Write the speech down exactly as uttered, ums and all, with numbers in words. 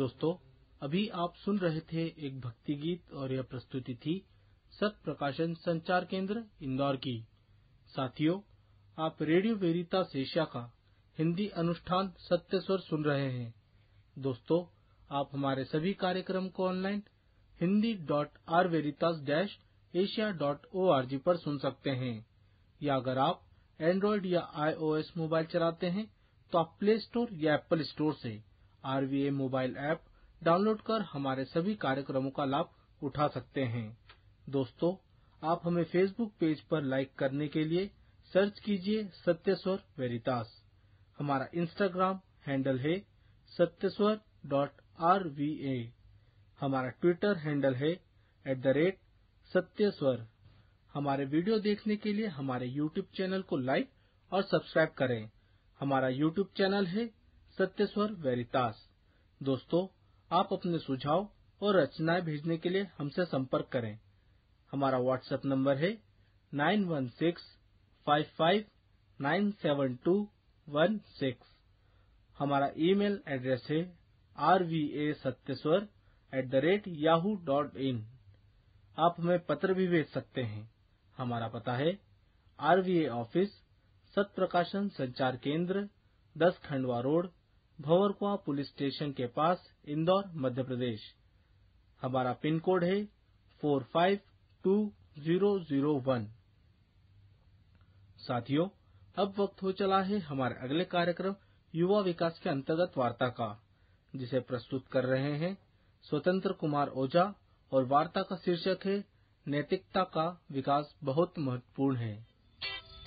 दोस्तों, अभी आप सुन रहे थे एक भक्ति गीत और यह प्रस्तुति थी सत प्रकाशन संचार केंद्र इंदौर की। साथियों, आप रेडियो वेरितास एशिया का हिंदी अनुष्ठान सत्य स्वर सुन रहे हैं। दोस्तों, आप हमारे सभी कार्यक्रम को online Hindi dot are वेरितास dash Asia dot O R G पर सुन सकते हैं, या अगर आप एंड्रॉइड या आईओएस मोबाइल चलाते हैं तो आप प्ले स्टोर या एप्पल स्टोर से are V A mobile app download कर हमारे सभी कार्यक्रमों का लाभ उठा सकते हैं। दोस्तों, आप हमें फेसबुक पेज पर लाइक करने के लिए सर्च कीजिए सत्य स्वर वेरितास। हमारा इंस्टाग्राम हैंडल है सत्यस्वर डॉट आर वी ए। हमारा ट्विटर हैंडल है एट द रेट सत्यस्वर। हमारे वीडियो देखने के लिए हमारे यूट्यूब चैनल को लाइक और सब्सक्राइब करें। हमारा यूट्यूब चैनल है सत्यस्वर वेरितास। दोस्तों, आप अपने सुझाव और रचनाएं भेजने के लिए हमसे संपर्क करें। हमारा व्हाट्सएप नंबर है nine one six five five nine seven to one six. हमारा ईमेल एड्रेस है are V A सत्यस्वर at the rate Yahoo dot in. आप हमें पत्र भी भेज सकते हैं। हमारा पता है आर वी ए ऑफिस, सत प्रकाशन संचार केंद्र, दस Khandwa road, Bhanwarkuan police station के पास, इंदौर, मध्य प्रदेश। हमारा पिन कोड है four five to zero zero one. साथियों, अब वक्त हो चला है हमारे अगले कार्यक्रम युवा विकास के अंतर्गत वार्ता का, जिसे प्रस्तुत कर रहे हैं स्वतंत्र कुमार ओझा, और वार्ता का शीर्षक है नैतिकता का विकास बहुत महत्वपूर्ण है।